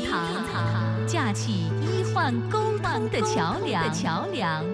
堂，架起医患沟通的桥梁。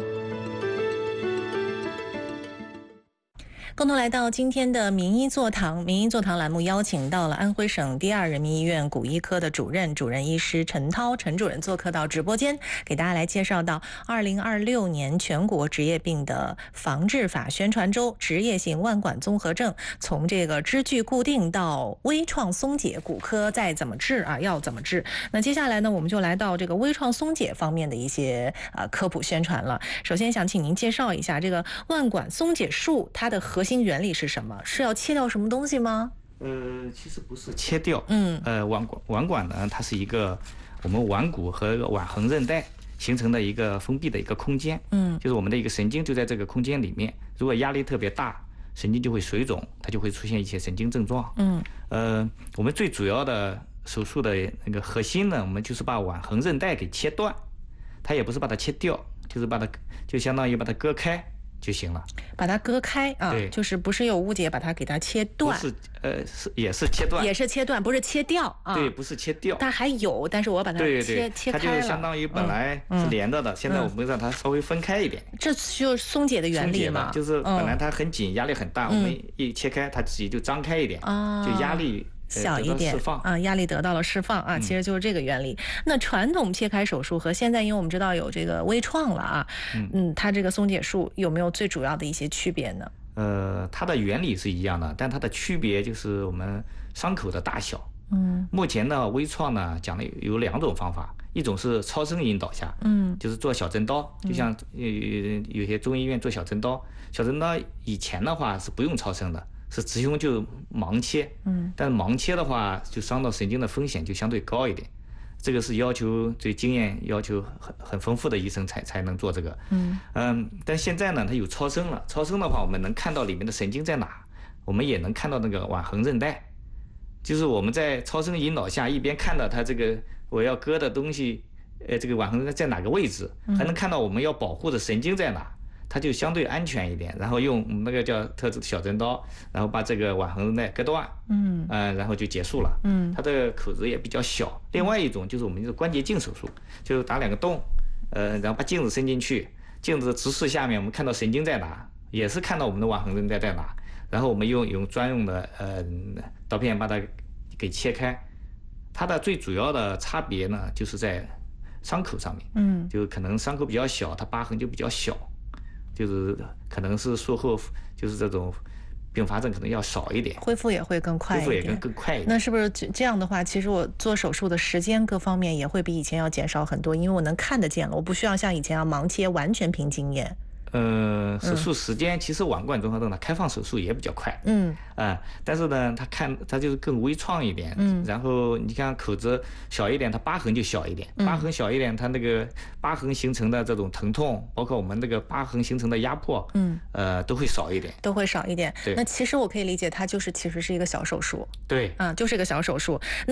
共同来到今天的名医座堂。名医座堂栏目邀请到了安徽省第2人民医院骨医科的主任医师陈涛陈主任做客到直播间，给大家来介绍到2026年全国职业病的防治法宣传周，职业性腕管综合症，从这个支距固定到微创松解，骨科再怎么治啊，要怎么治。那接下来呢，我们就来到这个微创松解方面的一些科普宣传了。首先想请您介绍一下这个腕管松解术，它的核心原理是什么？是要切掉什么东西吗？ 其实不是切掉。腕管呢，它是一个我们腕骨和腕横韧带形成的一个封闭的一个空间。就是我们的一个神经就在这个空间里面，如果压力特别大，神经就会水肿，它就会出现一些神经症状。我们最主要的手术的那个核心呢，我们就是把腕横韧带给切断，它也不是把它切掉，就是把它就相当于把它割开就行了， 把它割开啊， 对， 就是不是有误解，把它给它切断， 不是，也是切断， 也是切断，不是切掉啊， 对，不是切掉， 它还有，但是我把它切开了， 它就是相当于本来是连着的，现在我们让它稍微分开一点， 这就是松解的原理嘛， 就是本来它很紧，压力很大，我们一切开，它自己就张开一点，就压力小一点啊，压力得到了释放啊，其实就是这个原理。那传统切开手术和现在，因为我们知道有这个微创了啊，它这个松解术有没有最主要的一些区别呢？ 它的原理是一样的，但它的区别就是我们伤口的大小。目前呢，微创呢讲的有2种方法，一种是超声引导下，就是做小针刀，就像有些中医院做小针刀，小针刀以前的话是不用超声的。是直胸就盲切，但是盲切的话就伤到神经的风险就相对高一点，这个是要求对经验要求很丰富的医生才能做这个，但现在呢，它有超声了，超声的话我们能看到里面的神经在哪，我们也能看到那个腕横韧带，就是我们在超声引导下一边看到它这个我要割的东西，这个腕横韧带在哪个位置，还能看到我们要保护的神经在哪。它就相对安全一点，然后用那个叫特制的小针刀，然后把这个腕横韧带割断，然后就结束了。它这个口子也比较小。另外一种就是我们就是关节镜手术，就是打2个洞，然后把镜子伸进去，镜子直视下面，我们看到神经在哪，也是看到我们的腕横韧带在哪，然后我们用专用的刀片把它给切开。它的最主要的差别呢，就是在伤口上面，就可能伤口比较小，它疤痕就比较小。就是可能是术后就是这种并发症可能要少一点， 恢复也会更快一点， 恢复也更快一点。 那是不是这样的话，其实我做手术的时间各方面也会比以前要减少很多，因为我能看得见了，我不需要像以前要盲切，完全凭经验。 手术时间其实腕管综合症的开放手术也比较快，但是呢，它就是更微创一点，然后你看口子小一点，它疤痕就小一点，疤痕小一点，它那个疤痕形成的这种疼痛，包括我们那个疤痕形成的压迫，都会少一点， 对，那其实我可以理解，它其实是一个小手术， 对， 就是一个小手术。